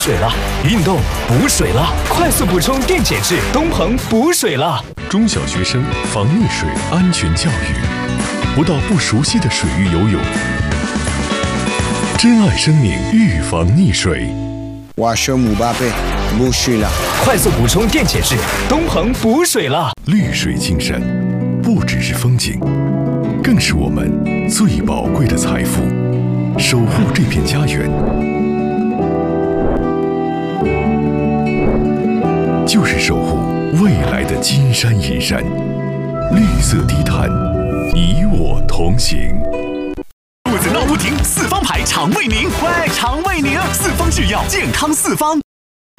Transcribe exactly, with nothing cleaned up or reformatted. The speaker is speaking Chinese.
水了，运动补水了，快速补充电解质，东鹏补水了。 中小学生防溺水安全教育，不到不熟悉的水域游泳。珍爱生命，预防溺水。 瓦舍姆巴贝补水了， 快速补充电解质，东鹏补水了。 绿水青山，不只是风景，更是我们最宝贵的财富。守护这片家园，就是守护未来的金山银山。绿色低碳，与我同行。 肚子闹不停，四方牌肠胃宁，喂，肠胃宁，四方制药，健康四方。